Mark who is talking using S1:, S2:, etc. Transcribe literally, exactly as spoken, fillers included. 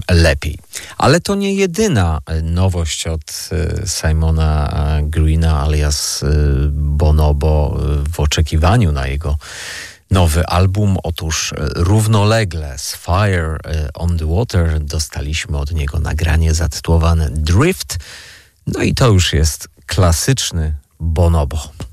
S1: lepiej. Ale to nie jedyna nowość od Simona Greena alias Bonobo w oczekiwaniu na jego nowy album. Otóż równolegle z Fire on the Water dostaliśmy od niego nagranie zatytułowane Drift. No i to już jest klasyczny Bonobo.